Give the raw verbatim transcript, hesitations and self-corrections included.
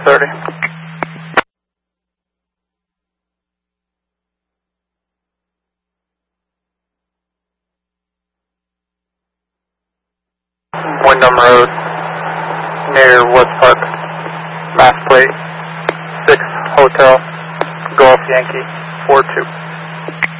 thirty. Wyndham Road, near West Park. Mass plate, six Hotel, Golf Yankee, four two.